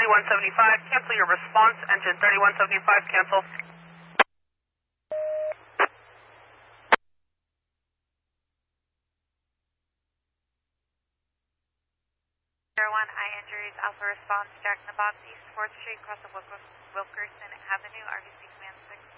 3175, cancel your response, engine 3175, cancel. One eye injuries, Alpha response, Jack in the Box, East 4th Street, across the Wilkerson Avenue, RVC Command 6.